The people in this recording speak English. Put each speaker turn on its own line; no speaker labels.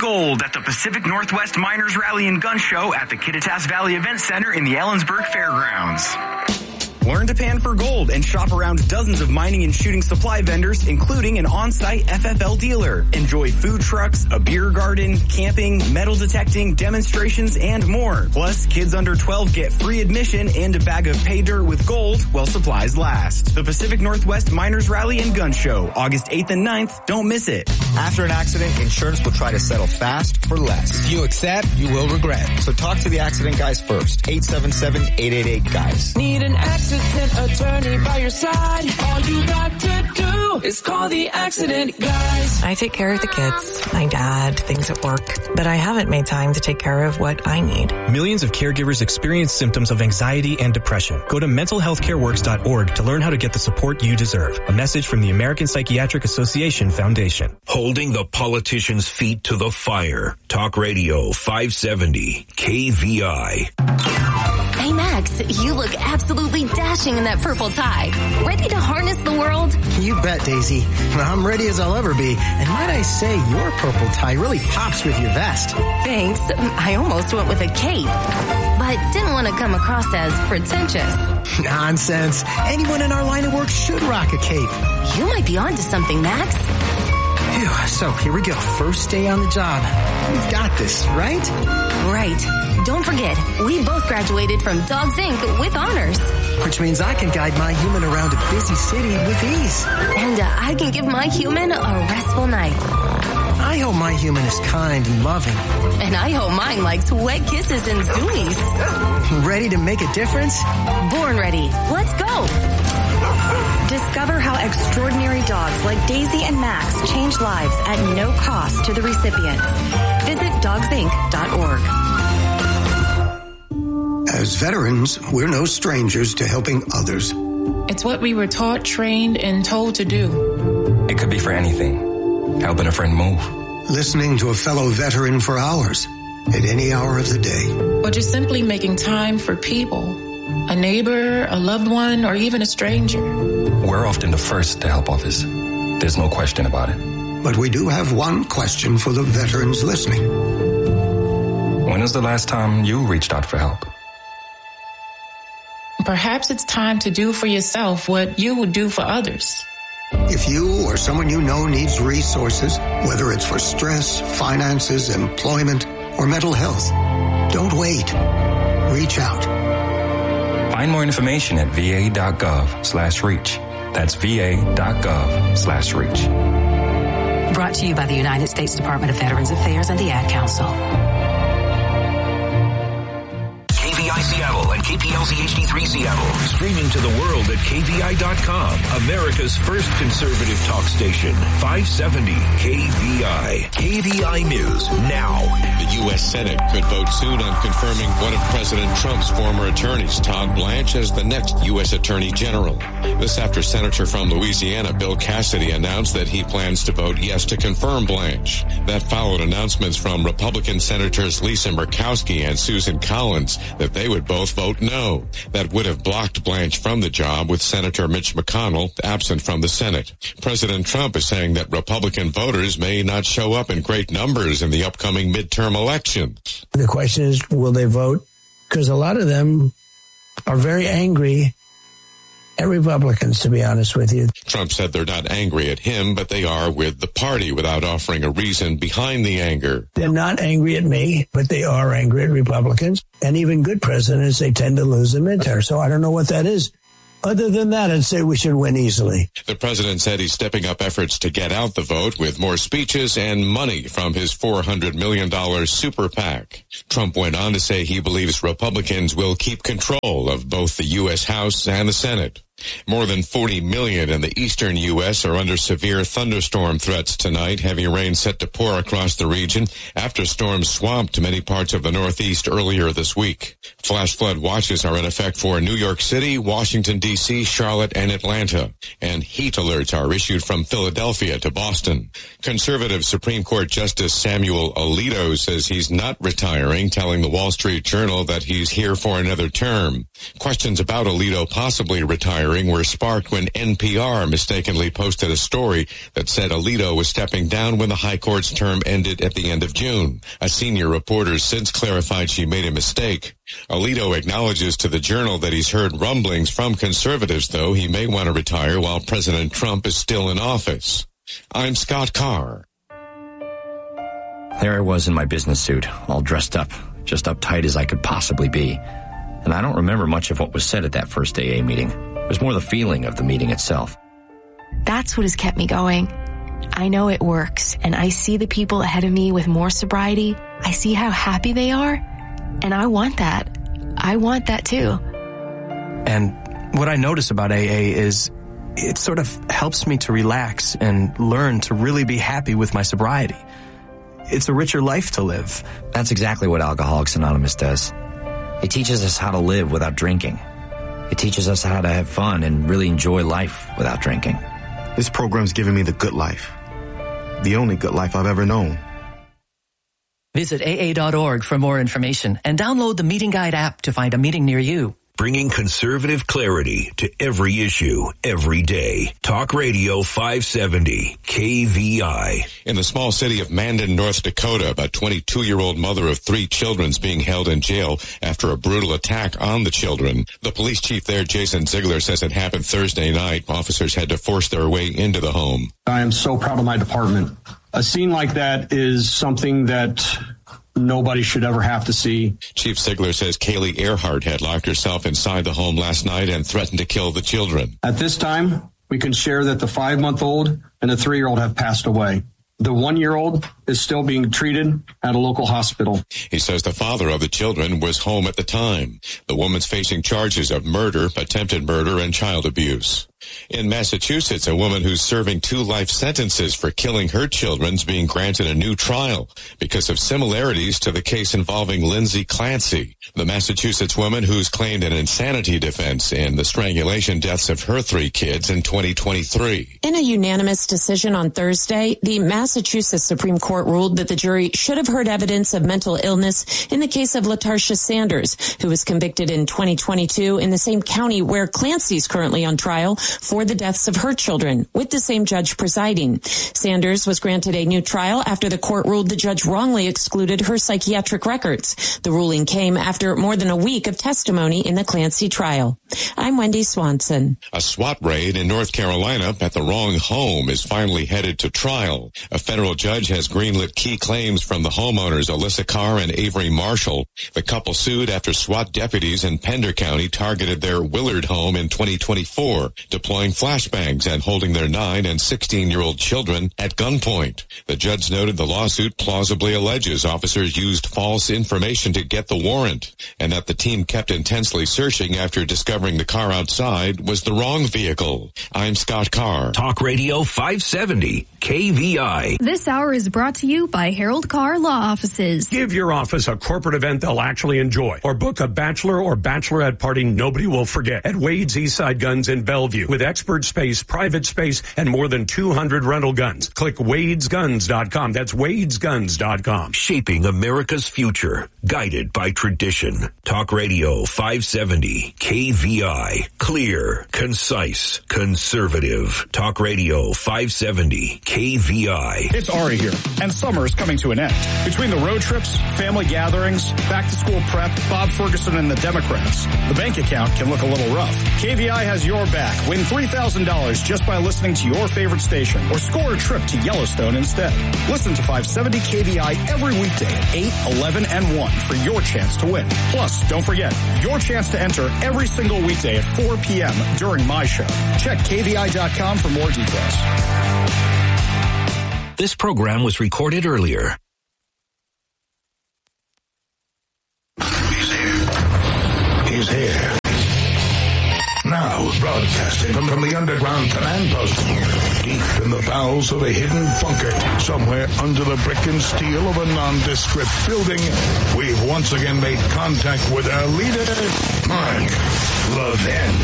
gold at the Pacific Northwest Miners Rally and Gun Show at the Kittitas Valley Event Center in the Ellensburg Fairgrounds. Learn to pan for gold and shop around dozens of mining and shooting supply vendors, including an on-site FFL dealer. Enjoy food trucks, a beer garden, camping, metal detecting, demonstrations, and more. Plus, kids under 12 get free admission and a bag of pay dirt with gold while supplies last. The Pacific Northwest Miners Rally and Gun Show, August 8th and 9th. Don't miss it.
After an accident, insurance will try to settle fast for less. If you accept, you will regret. So talk to the accident guys first. 877-888-GUYS.
Need an accident attorney by your side. All you got to do is call the accident guys.
I take care of the kids, my dad, things at work, but I haven't made time to take care of what I need.
Millions of caregivers experience symptoms of anxiety and depression. Go to mentalhealthcareworks.org to learn how to get the support you deserve. A message from the American Psychiatric Association Foundation.
Holding the politicians' feet to the fire. Talk Radio 570 KVI.
Hey Max, you look absolutely dashing in that purple tie. Ready to harness the world?
You bet, Daisy. I'm ready as I'll ever be. And might I say, your purple tie really pops with your vest.
Thanks. I almost went with a cape, but didn't want to come across as pretentious.
Nonsense. Anyone in our line of work should rock a cape.
You might be onto something, Max.
Phew, so here we go. First day on the job. We've got this, right?
Right. Don't forget, we both graduated from Dogs Inc. with honors.
Which means I can guide my human around a busy city with ease.
And I can give my human a restful night.
I hope my human is kind and loving.
And I hope mine likes wet kisses and zoomies.
Ready to make a difference?
Born ready. Let's go.
Discover how extraordinary dogs like Daisy and Max change lives at no cost to the recipient. Visit dogsinc.org.
As veterans, we're no strangers to helping others.
It's what we were taught, trained, and told to do.
It could be for anything. Helping a friend move.
Listening to a fellow veteran for hours, at any hour of the day.
Or just simply making time for people. A neighbor, a loved one, or even a stranger.
We're often the first to help others. There's no question about it.
But we do have one question for the veterans listening.
When was the last time you reached out for help?
Perhaps it's time to do for yourself what you would do for others.
If you or someone you know needs resources, whether it's for stress, finances, employment, or mental health, don't wait. Reach out.
Find more information at va.gov/reach. That's va.gov/reach.
Brought to you by the United States Department of Veterans Affairs and the Ad Council.
KVI Seattle and KPLZ HD3 Seattle. Streaming to the world at KVI.com. America's first conservative talk station. 570 KVI. KVI News now.
The U.S. Senate could vote soon on confirming one of President Trump's former attorneys, Todd Blanche, as the next U.S. Attorney General. This after Senator from Louisiana, Bill Cassidy, announced that he plans to vote yes to confirm Blanche. That followed announcements from Republican Senators Lisa Murkowski and Susan Collins that they would both vote no. That would have blocked Blanche from the job, with Senator Mitch McConnell absent from the Senate. President Trump is saying that Republican voters may not show up in great numbers in the upcoming midterm election.
The question is, will they vote? Because a lot of them are very angry at Republicans, to be honest with you.
Trump said they're not angry at him, but they are with the party, without offering a reason behind the anger.
They're not angry at me, but they are angry at Republicans. And even good presidents, they tend to lose the midterm. So I don't know what that is. Other than that, I'd say we should win easily.
The president said he's stepping up efforts to get out the vote with more speeches and money from his $400 million super PAC. Trump went on to say he believes Republicans will keep control of both the U.S. House and the Senate. More than 40 million in the eastern U.S. are under severe thunderstorm threats tonight. Heavy rain set to pour across the region after storms swamped many parts of the Northeast earlier this week. Flash flood watches are in effect for New York City, Washington, D.C., Charlotte, and Atlanta. And heat alerts are issued from Philadelphia to Boston. Conservative Supreme Court Justice Samuel Alito says he's not retiring, telling the Wall Street Journal that he's here for another term. Questions about Alito possibly retiring retiring were sparked when NPR mistakenly posted a story that said Alito was stepping down when the High Court's term ended at the end of June. A senior reporter since clarified she made a mistake. Alito acknowledges to the Journal that he's heard rumblings from conservatives, though he may want to retire while President Trump is still in office. I'm Scott Carr.
There I was in my business suit, all dressed up, just uptight as I could possibly be. And I don't remember much of what was said at that first AA meeting. It was more the feeling of the meeting itself.
That's what has kept me going. I know it works, and I see the people ahead of me with more sobriety. I see how happy they are, and I want that. I want that too.
And what I notice about AA is it sort of helps me to relax and learn to really be happy with my sobriety. It's a richer life to live.
That's exactly what Alcoholics Anonymous does. It teaches us how to live without drinking. It teaches us how to have fun and really enjoy life without drinking.
This program's given me the good life. The only good life I've ever known.
Visit AA.org for more information and download the Meeting Guide app to find a meeting near you.
Bringing conservative clarity to every issue, every day. Talk Radio 570, KVI.
In the small city of Mandan, North Dakota, a 22-year-old mother of 3 children is being held in jail after a brutal attack on the children. The police chief there, Jason Ziegler, says it happened Thursday night. Officers had to force their way into the home.
I am so proud of my department. A scene like that is something that nobody should ever have to see.
Chief Ziegler says Kaylee Earhart had locked herself inside the home last night and threatened to kill the children.
At this time, we can share that the 5-month-old and the 3-year-old have passed away. The 1-year-old is still being treated at a local hospital.
He says the father of the children was home at the time. The woman's facing charges of murder, attempted murder, and child abuse. In Massachusetts, a woman who's serving 2 life sentences for killing her children is being granted a new trial because of similarities to the case involving Lindsay Clancy, the Massachusetts woman who's claimed an insanity defense in the strangulation deaths of her 3 kids in 2023.
In a unanimous decision on Thursday, the Massachusetts Supreme Court ruled that the jury should have heard evidence of mental illness in the case of LaTarsha Sanders, who was convicted in 2022 in the same county where Clancy's currently on trial for the deaths of her children, with the same judge presiding. Sanders was granted a new trial after the court ruled the judge wrongly excluded her psychiatric records. The ruling came after more than a week of testimony in the Clancy trial. I'm Wendy Swanson.
A SWAT raid in North Carolina at the wrong home is finally headed to trial. A federal judge has greenlit key claims from the homeowners Alyssa Carr and Avery Marshall. The couple sued after SWAT deputies in Pender County targeted their Willard home in 2024, deploying flashbangs and holding their 9 and 16-year-old children at gunpoint. The judge noted the lawsuit plausibly alleges officers used false information to get the warrant, and that the team kept intensely searching after discovering the car outside was the wrong vehicle. I'm Scott Carr.
Talk Radio 570, KVI.
This hour is brought to you by Harold Carr Law Offices.
Give your office a corporate event they'll actually enjoy, or book a bachelor or bachelorette party nobody will forget at Wade's Eastside Guns in Bellevue. With expert space, private space, and more than 200 rental guns. Click wadesguns.com. That's wadesguns.com.
Shaping America's future, guided by tradition. Talk Radio 570, KVI. Clear, concise, conservative. Talk Radio 570, KVI.
It's Ari here, and summer is coming to an end. Between the road trips, family gatherings, back-to-school prep, Bob Ferguson and the Democrats, the bank account can look a little rough. KVI has your back. Win $3,000 just by listening to your favorite station, or score a trip to Yellowstone instead. Listen to 570 KVI every weekday at 8, 11, and 1 for your chance to win. Plus, don't forget, your chance to enter every single weekday at 4 p.m. during my show. Check KVI.com for more details.
This program was recorded earlier.
He's here. Now, broadcasting from the underground command post, deep in the bowels of a hidden bunker, somewhere under the brick and steel of a nondescript building, we've once again made contact with our leader, Mark Levin.